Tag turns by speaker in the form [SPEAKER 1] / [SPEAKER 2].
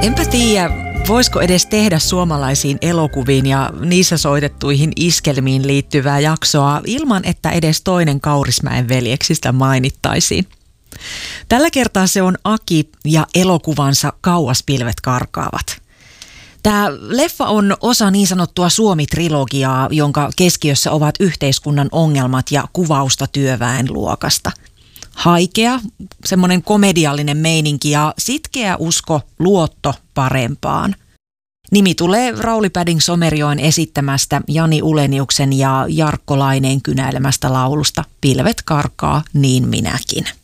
[SPEAKER 1] Enpä tiedä, voisiko edes tehdä suomalaisiin elokuviin ja niissä soitettuihin iskelmiin liittyvää jaksoa ilman, että edes toinen Kaurismäen veljeksistä mainittaisiin. Tällä kertaa se on Aki ja elokuvansa Kauas pilvet karkaavat. Tämä leffa on osa niin sanottua Suomi-trilogiaa, jonka keskiössä ovat yhteiskunnan ongelmat ja kuvausta työväenluokasta. Haikea, semmoinen komediallinen meininki ja sitkeä usko luotto parempaan. Nimi tulee Rauli Padding-Somerjoen esittämästä Jani Uleniuksen ja Jarkko Laineen kynäilemästä laulusta Pilvet karkaa, niin minäkin.